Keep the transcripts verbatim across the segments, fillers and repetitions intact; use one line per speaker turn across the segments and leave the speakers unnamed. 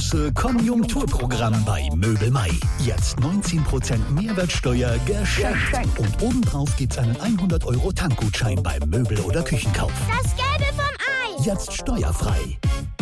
große Konjunkturprogramm bei Möbel Mai. Jetzt neunzehn Prozent Mehrwertsteuer geschenkt. Und obendrauf gibt's einen hundert Euro Tankgutschein beim Möbel- oder Küchenkauf.
Das Gelbe vom Ei.
Jetzt steuerfrei.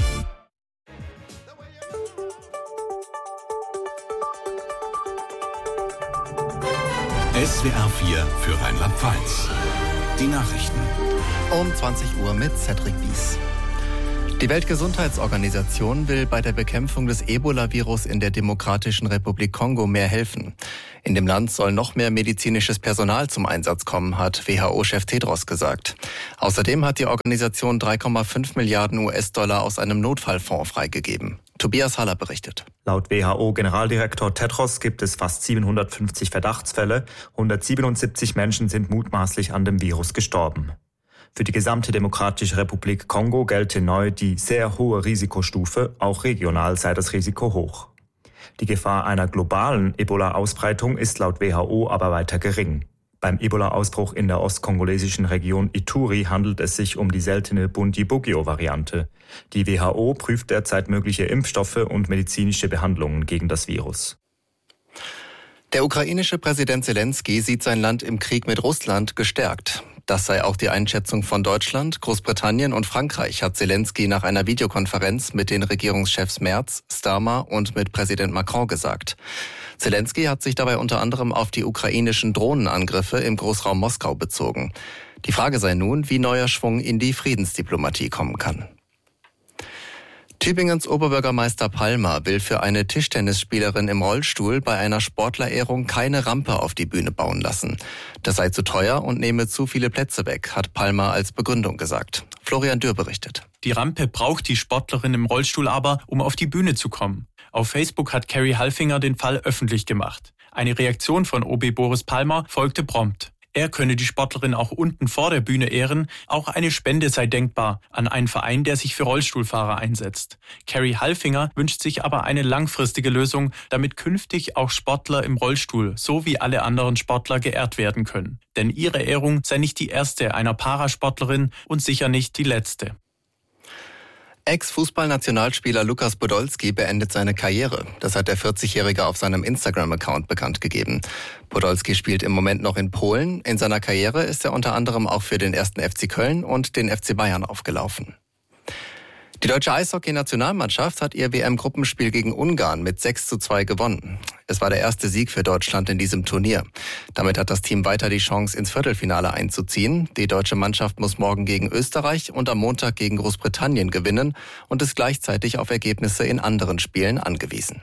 S W R vier für Rheinland-Pfalz. Die Nachrichten.
Um zwanzig Uhr mit Cedric Bies. Die Weltgesundheitsorganisation will bei der Bekämpfung des Ebola-Virus in der Demokratischen Republik Kongo mehr helfen. In dem Land soll noch mehr medizinisches Personal zum Einsatz kommen, hat W H O-Chef Tedros gesagt. Außerdem hat die Organisation drei Komma fünf Milliarden U S-Dollar aus einem Notfallfonds freigegeben. Tobias Haller berichtet.
Laut W H O-Generaldirektor Tedros gibt es fast siebenhundertfünfzig Verdachtsfälle. hundertsiebenundsiebzig Menschen sind mutmaßlich an dem Virus gestorben. Für die gesamte Demokratische Republik Kongo gelte neu die sehr hohe Risikostufe, auch regional sei das Risiko hoch. Die Gefahr einer globalen Ebola-Ausbreitung ist laut W H O aber weiter gering. Beim Ebola-Ausbruch in der ostkongolesischen Region Ituri handelt es sich um die seltene Bundibugyo-Variante. Die W H O prüft derzeit mögliche Impfstoffe und medizinische Behandlungen gegen das Virus.
Der ukrainische Präsident Zelensky sieht sein Land im Krieg mit Russland gestärkt. Das sei auch die Einschätzung von Deutschland, Großbritannien und Frankreich, hat Zelensky nach einer Videokonferenz mit den Regierungschefs Merz, Starmer und mit Präsident Macron gesagt. Zelensky hat sich dabei unter anderem auf die ukrainischen Drohnenangriffe im Großraum Moskau bezogen. Die Frage sei nun, wie neuer Schwung in die Friedensdiplomatie kommen kann. Tübingens Oberbürgermeister Palmer will für eine Tischtennisspielerin im Rollstuhl bei einer Sportlerehrung keine Rampe auf die Bühne bauen lassen. Das sei zu teuer und nehme zu viele Plätze weg, hat Palmer als Begründung gesagt. Florian Dürr berichtet.
Die Rampe braucht die Sportlerin im Rollstuhl aber, um auf die Bühne zu kommen. Auf Facebook hat Carrie Halfinger den Fall öffentlich gemacht. Eine Reaktion von O B Boris Palmer folgte prompt. Er könne die Sportlerin auch unten vor der Bühne ehren. Auch eine Spende sei denkbar an einen Verein, der sich für Rollstuhlfahrer einsetzt. Carrie Halfinger wünscht sich aber eine langfristige Lösung, damit künftig auch Sportler im Rollstuhl so wie alle anderen Sportler geehrt werden können. Denn ihre Ehrung sei nicht die erste einer Parasportlerin und sicher nicht die letzte.
Ex-Fußballnationalspieler Lukas Podolski beendet seine Karriere. Das hat der vierzigjährige auf seinem Instagram-Account bekannt gegeben. Podolski spielt im Moment noch in Polen. In seiner Karriere ist er unter anderem auch für den ersten F C Köln und den F C Bayern aufgelaufen. Die deutsche Eishockey-Nationalmannschaft hat ihr W M-Gruppenspiel gegen Ungarn mit sechs zu zwei gewonnen. Es war der erste Sieg für Deutschland in diesem Turnier. Damit hat das Team weiter die Chance, ins Viertelfinale einzuziehen. Die deutsche Mannschaft muss morgen gegen Österreich und am Montag gegen Großbritannien gewinnen und ist gleichzeitig auf Ergebnisse in anderen Spielen angewiesen.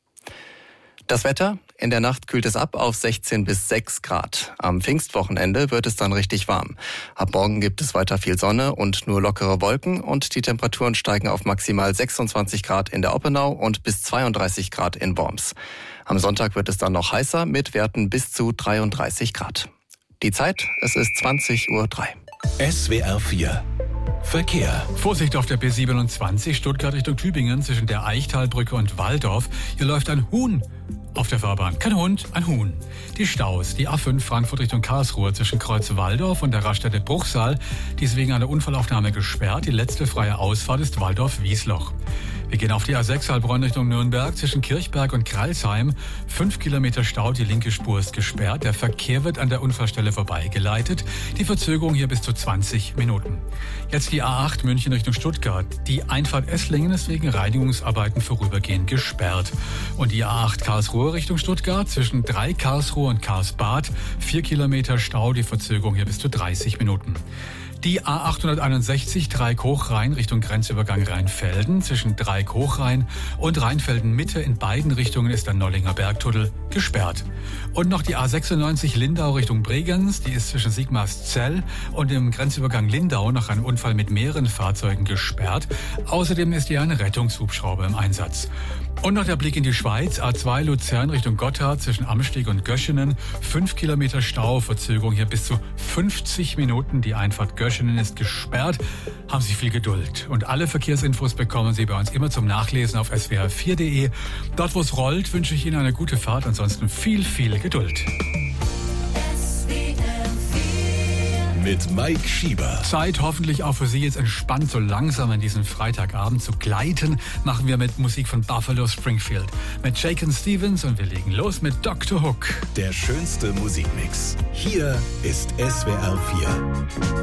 Das Wetter: In der Nacht kühlt es ab auf sechzehn bis sechs Grad. Am Pfingstwochenende wird es dann richtig warm. Ab morgen gibt es weiter viel Sonne und nur lockere Wolken und die Temperaturen steigen auf maximal sechsundzwanzig Grad in der Oppenau und bis zweiunddreißig Grad in Worms. Am Sonntag wird es dann noch heißer mit Werten bis zu dreiunddreißig Grad. Die Zeit: Es ist zwanzig Uhr drei.
S W R vier Verkehr.
Vorsicht auf der B siebenundzwanzig, Stuttgart Richtung Tübingen, zwischen der Eichtalbrücke und Walldorf. Hier läuft ein Huhn auf der Fahrbahn. Kein Hund, ein Huhn. Die Staus, die A fünf Frankfurt Richtung Karlsruhe zwischen Kreuz Walldorf und der Raststätte Bruchsal. Die ist wegen einer Unfallaufnahme gesperrt. Die letzte freie Ausfahrt ist Walldorf-Wiesloch. Wir gehen auf die A sechs Heilbronn Richtung Nürnberg zwischen Kirchberg und Kreilsheim. Fünf Kilometer Stau, die linke Spur ist gesperrt. Der Verkehr wird an der Unfallstelle vorbeigeleitet. Die Verzögerung hier bis zu zwanzig Minuten. Jetzt die A acht München Richtung Stuttgart. Die Einfahrt Esslingen ist wegen Reinigungsarbeiten vorübergehend gesperrt. Und die A acht Karlsruhe Richtung Stuttgart zwischen drei Karlsruhe und Karlsbad. Vier Kilometer Stau, die Verzögerung hier bis zu dreißig Minuten. Die A achthunderteinundsechzig Dreieck-Hochrhein Richtung Grenzübergang Rheinfelden. Zwischen Dreieck-Hochrhein und Rheinfelden-Mitte in beiden Richtungen ist der Nollinger Bergtunnel gesperrt. Und noch die A sechsundneunzig Lindau Richtung Bregenz. Die ist zwischen Sigmarszell und dem Grenzübergang Lindau nach einem Unfall mit mehreren Fahrzeugen gesperrt. Außerdem ist hier ein Rettungshubschrauber im Einsatz. Und noch der Blick in die Schweiz. A zwei Luzern Richtung Gotthard zwischen Amsteg und Göschenen. Fünf Kilometer Stau, Verzögerung hier bis zu fünfzig Minuten. Die Einfahrt Göschenen ist gesperrt. Haben Sie viel Geduld. Und alle Verkehrsinfos bekommen Sie bei uns immer zum Nachlesen auf S W R vier Punkt de. Dort, wo es rollt, wünsche ich Ihnen eine gute Fahrt. Ansonsten viel, viel Geduld.
mit Mike Schieber.
Zeit hoffentlich auch für Sie jetzt entspannt so langsam in diesen Freitagabend zu gleiten. Machen wir mit Musik von Buffalo Springfield. Mit Shakin' Stevens und wir legen los mit Doktor Hook.
Der schönste Musikmix. Hier ist S W R vier.